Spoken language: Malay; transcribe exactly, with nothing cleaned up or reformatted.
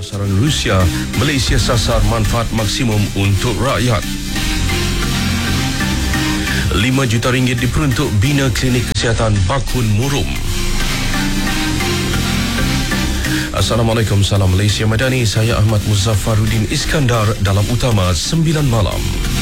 sasaran Rusia, Malaysia sasar manfaat maksimum untuk rakyat. lima juta ringgit diperuntuk bina klinik kesihatan Bakun Murum. Assalamualaikum, salam Malaysia Madani. Saya Ahmad Muzaffaruddin Iskandar dalam Utama sembilan malam.